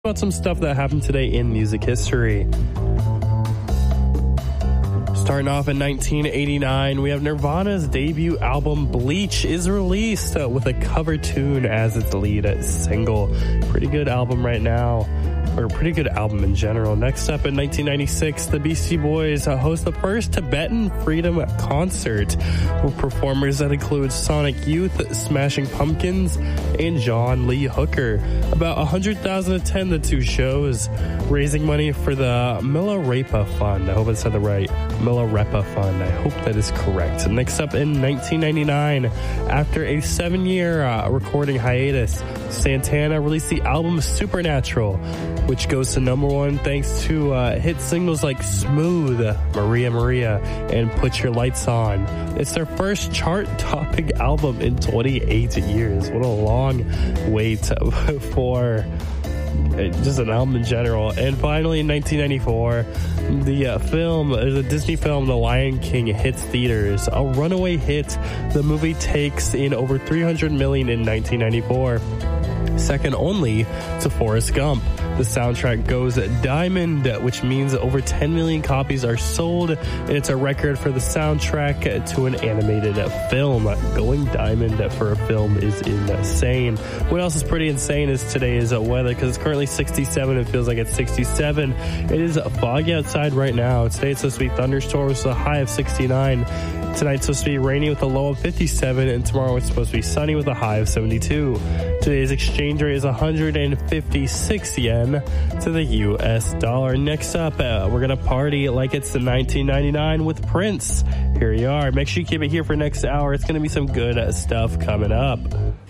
About some stuff that happened today in music history. Starting off in 1989, we have Nirvana's debut album Bleach is released with a cover tune as its lead single. Pretty good album right now, or a pretty good album in general. Next up in 1996, the Beastie Boys host the first Tibetan Freedom Concert with performers that include Sonic Youth, Smashing Pumpkins, and John Lee Hooker. About 100,000 attend the two shows, raising money for the Milarepa Fund. I hope I said that right. Milarepa Fund. I hope that is correct. Next up in 1999, after a 7-year recording hiatus, Santana released the album Supernatural, which goes to #1 thanks to hit singles like Smooth, Maria Maria, and Put Your Lights On. It's their first chart-topping album in 28 years. What a long wait for just an album in general. And finally, in 1994, the Disney film The Lion King hits theaters. A runaway hit, the movie takes in over $300 million in 1994. Second only to Forrest Gump. The soundtrack goes diamond, which means over 10 million copies are sold, and it's a record for the soundtrack to an animated film. Going diamond for a film is insane. What else is pretty insane is today's weather, because it's currently 67. It feels like it's 67. It is foggy outside right now. Today it's supposed to be thunderstorms with a high of 69. Tonight it's supposed to be rainy with a low of 57, and tomorrow it's supposed to be sunny with a high of 72. Today's exchange rate is 156 yen to the US dollar. Next up, we're going to party like it's 1999 with Prince. Here you are. Make sure you keep it here for next hour. It's going to be some good stuff coming up.